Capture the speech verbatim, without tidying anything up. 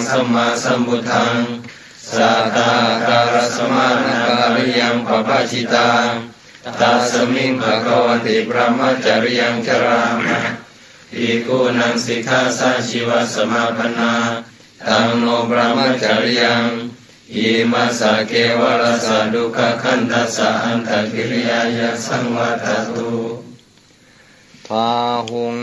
สัมมาสัมพุทธังสัทธาการสมานาการิยังปปชิตาตัสมิงภะคะวติพระมัจจริยังจรามะภิกขุนังสิกขาสาชีวสมาปนาตังโนพระมัจจริยังอิมัสสะเกวะรัสสะดุขขันธัสสะอันตกิริยายะสังวัตตุพาหุง